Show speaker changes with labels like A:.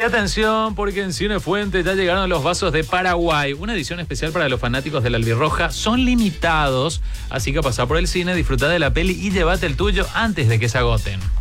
A: atención, porque en Cine Fuente ya llegaron los vasos de Paraguay. Una edición especial para los fanáticos de la albirroja. Son limitados, así que pasá por el cine, disfrutá de la peli y llévate el tuyo antes de que se agoten.